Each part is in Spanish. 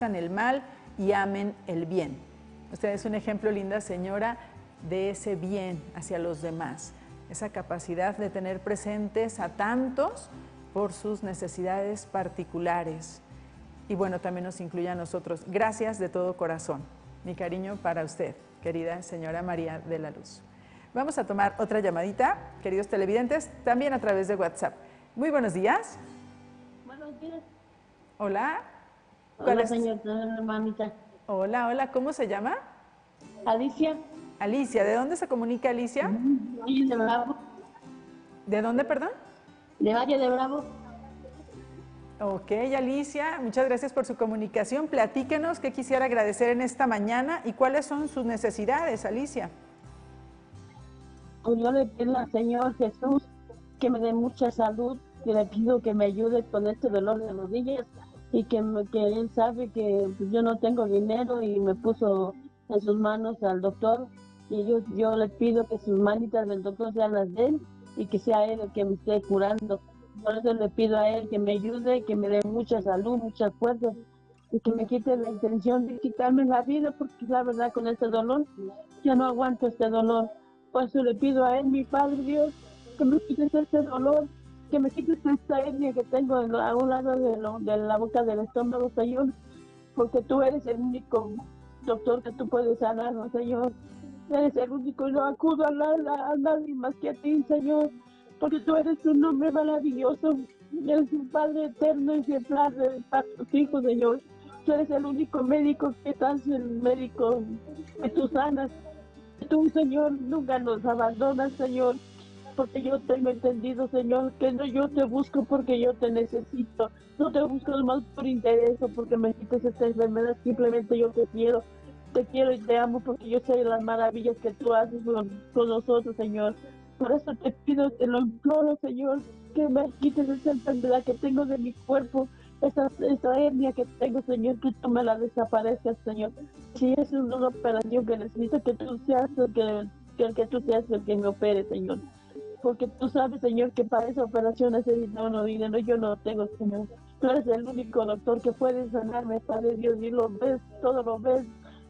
el mal y amen el bien. Usted es un ejemplo, linda señora, de ese bien hacia los demás, esa capacidad de tener presentes a tantos por sus necesidades particulares. Y bueno, también nos incluye a nosotros. Gracias de todo corazón. Mi cariño para usted, querida señora María de la Luz. Vamos a tomar otra llamadita, queridos televidentes, también a través de WhatsApp. Muy buenos días. Buenos días. Hola. Hola, señorita mamita. Hola, hola, ¿cómo se llama? Alicia. Alicia, ¿de dónde se comunica Alicia? De Valle de Bravo. ¿De dónde, perdón? De Valle de Bravo. Ok, Alicia, muchas gracias por su comunicación. Platíquenos qué quisiera agradecer en esta mañana y cuáles son sus necesidades, Alicia. Pues yo le pido al Señor Jesús que me dé mucha salud, que le pido que me ayude con este dolor de rodillas y que Él sabe que pues, yo no tengo dinero y me puso en sus manos al doctor y yo le pido que sus manitas del doctor sean las de él y que sea él el que me esté curando. Por eso le pido a él que me ayude, que me dé mucha salud, muchas fuerzas y que me quite la intención de quitarme la vida, porque la verdad con este dolor ya no aguanto este dolor. Por eso le pido a él, mi Padre Dios, que me quites este dolor, que me quites esta hernia que tengo a un lado de la boca del estómago, Señor, porque tú eres el único doctor que tú puedes sanarnos, Señor. Eres el único, y no acudo a nadie más que a ti, Señor, porque tú eres un hombre maravilloso, eres un Padre eterno y ejemplar para tus hijos, Señor. Tú eres el único médico que estás, el médico que tú sanas. Tú, Señor, nunca nos abandonas, Señor, porque yo tengo entendido, Señor, que no yo te busco porque yo te necesito. No te busco más por interés o porque me quites esta enfermedad, simplemente yo te quiero y te amo porque yo sé las maravillas que tú haces con nosotros, Señor. Por eso te pido, te lo imploro, Señor, que me quites esta enfermedad que tengo de mi cuerpo, esta hernia que tengo, Señor, que tú me la desaparezcas, Señor. Si es una operación que necesito, que tú seas que tú seas el que me opere, Señor. Porque tú sabes, Señor, que para esa operación necesito uno dinero, yo no tengo, Señor. Tú eres el único doctor que puede sanarme, Padre Dios, y lo ves, todo lo ves.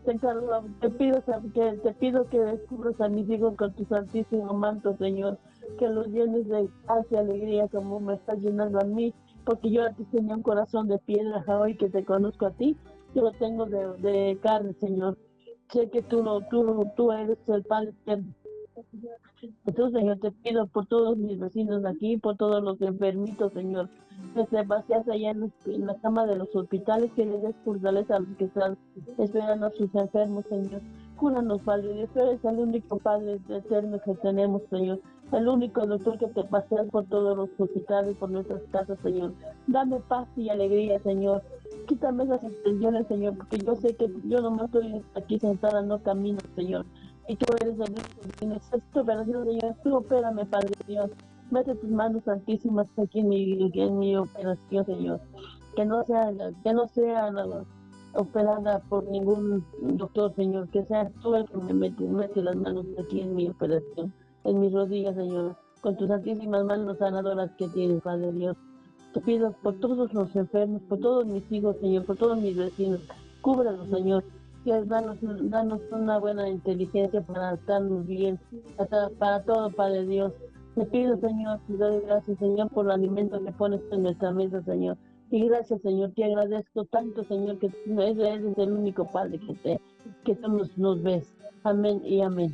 Te pido que descubras a mis hijos con tu santísimo manto, Señor, que los llenes de paz y alegría como me estás llenando a mí, porque yo a ti tenía un corazón de piedra, hoy que te conozco a ti, yo lo tengo de carne, Señor. Sé que tú eres el Padre eterno. Entonces, Señor, te pido por todos mis vecinos aquí, por todos los enfermitos, Señor, que se vacías allá en la cama de los hospitales, que les des fortaleza a los que están esperando a sus enfermos, Señor. Cúranos, Padre Dios, tú eres el único Padre eterno que tenemos, Señor. El único doctor que te paseas por todos los hospitales, por nuestras casas, Señor. Dame paz y alegría, Señor. Quítame esas intenciones, Señor, porque yo sé que yo nomás estoy aquí sentada, no camino, Señor. Y tú eres el único que necesito operación, Señor. Tú opérame, Padre Dios. Mete tus manos santísimas aquí en mi operación, Señor. Que no sea operada por ningún doctor, Señor. Que sea tú el que me mete las manos aquí en mi operación, en mis rodillas, Señor. Con tus santísimas manos sanadoras que tienes, Padre Dios. Te pido por todos los enfermos, por todos mis hijos, Señor, por todos mis vecinos. Cúbralos, Señor. Dios, danos una buena inteligencia para estarnos bien, para todo, Padre Dios. Te pido, Señor, te doy gracias, Señor, por el alimento que pones en nuestra mesa, Señor. Y gracias, Señor, te agradezco tanto, Señor, que tú eres el único Padre que tú nos ves. Amén y amén.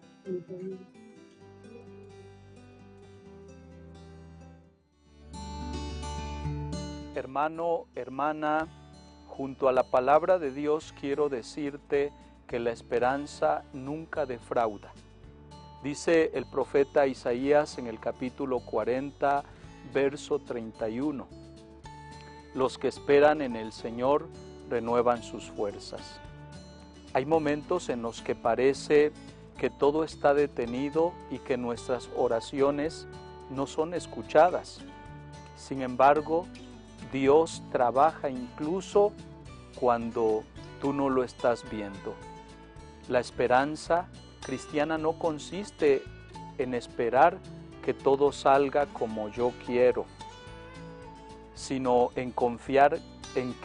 Hermano, hermana, junto a la palabra de Dios quiero decirte que la esperanza nunca defrauda. Dice el profeta Isaías en el capítulo 40, verso 31. Los que esperan en el Señor renuevan sus fuerzas. Hay momentos en los que parece que todo está detenido y que nuestras oraciones no son escuchadas. Sin embargo, Dios trabaja incluso cuando tú no lo estás viendo. La esperanza cristiana no consiste en esperar que todo salga como yo quiero, sino en confiar en